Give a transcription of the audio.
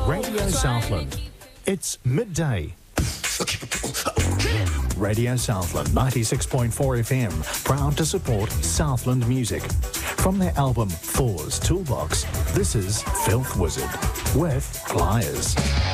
Radio Southland. It's midday. Radio Southland 96.4 FM, proud to support Southland music. From their album Thor's Toolbox, this is Filth Wizard with Pliers.